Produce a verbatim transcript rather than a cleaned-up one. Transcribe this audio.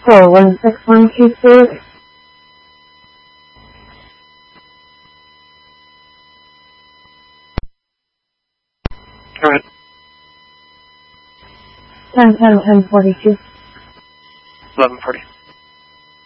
four one six one two two. Go ahead. ten ten ten forty-two. eleven forty.